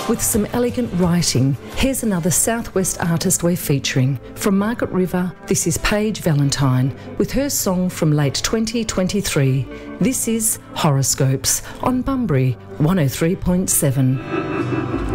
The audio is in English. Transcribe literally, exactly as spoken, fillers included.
with some elegant writing. Here's another Southwest artist we're featuring. From Margaret River, this is Paige Valentine with her song from late twenty twenty-three. This is Horoscopes on Bunbury one oh three point seven.